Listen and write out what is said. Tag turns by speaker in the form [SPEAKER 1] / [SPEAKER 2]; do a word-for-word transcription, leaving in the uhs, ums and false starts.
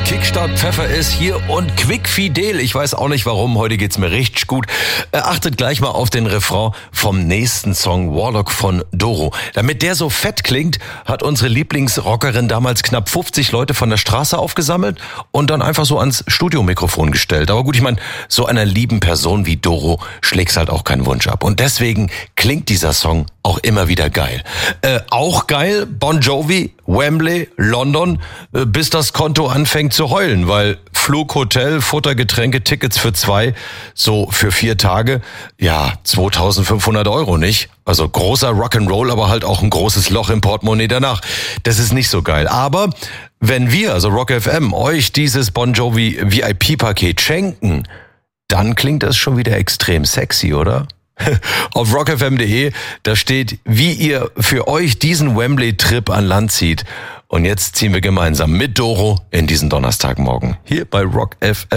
[SPEAKER 1] Kickstart Pfeffer ist hier und quickfidel. Ich weiß auch nicht warum, heute geht's mir richtig gut. Äh, achtet gleich mal auf den Refrain vom nächsten Song Warlock von Doro. Damit der so fett klingt, hat unsere Lieblingsrockerin damals knapp fünfzig Leute von der Straße aufgesammelt und dann einfach so ans Studiomikrofon gestellt. Aber gut, ich meine, so einer lieben Person wie Doro schlägt's halt auch keinen Wunsch ab. Und deswegen klingt dieser Song auch immer wieder geil. Äh, auch geil, Bon Jovi, Wembley, London, äh, bis das Konto anfängt zu heulen, weil Flug, Hotel, Futter, Getränke, Tickets für zwei, so für vier Tage, ja, zweitausendfünfhundert Euro, nicht? Also großer Rock'n'Roll, aber halt auch ein großes Loch im Portemonnaie danach. Das ist nicht so geil. Aber wenn wir, also Rock F M, euch dieses Bon Jovi V I P-Paket schenken, dann klingt das schon wieder extrem sexy, oder? Auf rock f m punkt d e, da steht, wie ihr für euch diesen Wembley-Trip an Land zieht. Und jetzt ziehen wir gemeinsam mit Doro in diesen Donnerstagmorgen hier bei Rock F M.